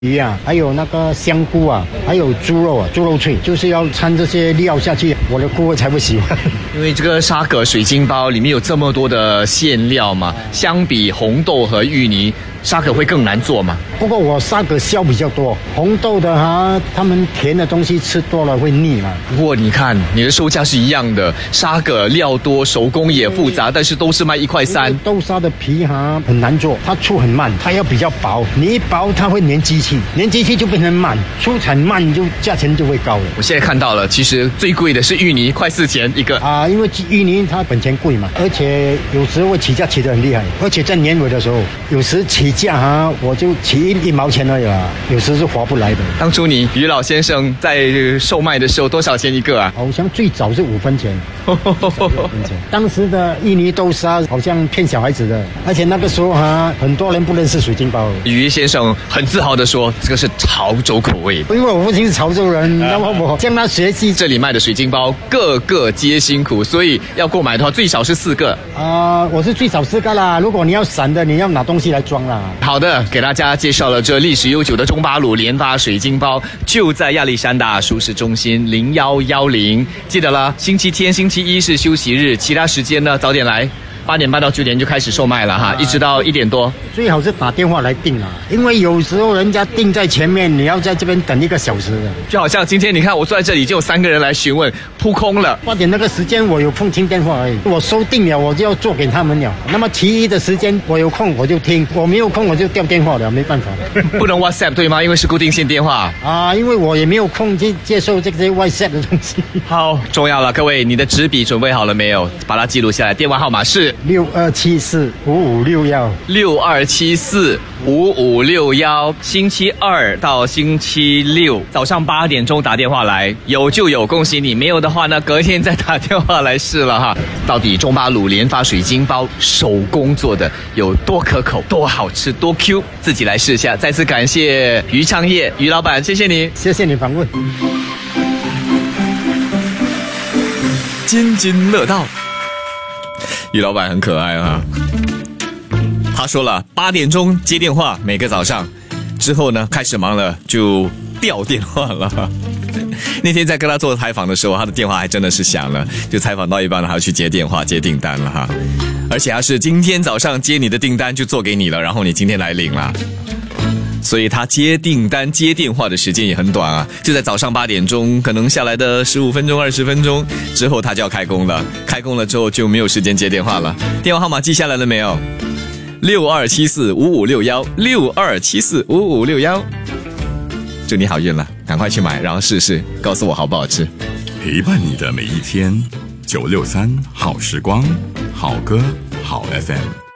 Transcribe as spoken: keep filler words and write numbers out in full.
鱼啊，还有那个香菇啊，还有猪肉啊，猪肉脆，就是要掺这些料下去，我的顾客才会喜欢。 因为这个沙葛水晶包里面有这么多的馅料嘛，相比红豆和芋泥，沙葛会更难做嘛。 不过我沙葛馅比较多，红豆的哈，他们甜的东西吃多了会腻嘛。 不过你看，你的售价是一样的，沙葛料多，手工也复杂，但是都是卖一块三。 豆沙的皮哈很难做，它出很慢，它要比较薄，你一薄它会粘机器，粘机器就变成慢，出产慢就价钱就会高了。 我现在看到了，其实最贵的是芋泥，快四钱一个啊，因为芋泥它本钱贵嘛，而且有时候会起价起得很厉害，而且在年尾的时候，有时起价哈我就起一一毛钱而已啦，有时是划不来的。 当初你于老先生在售卖的时候多少钱一个啊？ 好像最早是五分钱，五分钱。当时的芋泥豆沙好像骗小孩子的，而且那个时候哈很多人不认识水晶包。 于先生很自豪地说，这个是潮州口味， 因为我父亲是潮州人，那么我向他学习。 这里卖的水晶包个个皆辛苦，所以要购买的话最少是四个。 啊、呃，我是最少四个啦。如果你要散的，你要拿东西来装啦。 好的，给大家介绍了这历史悠久的中巴鲁联发水晶包，就在亚历山大舒适中心零一一零。记得了，星期天、星期一是休息日，其他时间呢早点来。八点半到九点就开始售卖了哈，一直到一点多。 最好是打电话来订啦，因为有时候人家订在前面，你要在这边等一个小时的。 就好像今天你看我坐在这里，就有三个人来询问，扑空了。 八点那个时间我有空听电话而已，我收定了我就要做给他们了。那么其余的时间我有空我就听，我没有空我就掉电话了，没办法的。 不能 WhatsApp 对吗？因为是固定线电话啊，因为我也没有空去接受这些 WhatsApp 的东西。 好，重要了，各位，你的纸笔准备好了没有？把它记录下来，电话号码是六二七四五五六幺六二七四五五六幺。星期二到星期六早上八点钟打电话来，有就有，恭喜你；没有的话呢，隔天再打电话来试了哈。到底中巴鲁联发水晶包手工做的有多可口、多好吃、多 Q， 自己来试一下。再次感谢于昌业于老板，谢谢你， 谢谢你访问。 津津乐道。于老板很可爱啊，他说了八点钟接电话，每个早上之后呢开始忙了就掉电话了。那天在跟他做采访的时候，他的电话还真的是响了，就采访到一半还要去接电话接订单了哈，而且他是今天早上接你的订单就做给你了，然后你今天来领了。所以他接订单接电话的时间也很短啊，就在早上八点钟，可能下来的十五分钟二十分钟之后他就要开工了，开工了之后就没有时间接电话了。电话号码记下来了没有？六二七四五五六幺六二七四五五六幺。祝你好运了，赶快去买然后试试，告诉我好不好吃。 陪伴你的每一天，九六三好时光，好歌好 F M。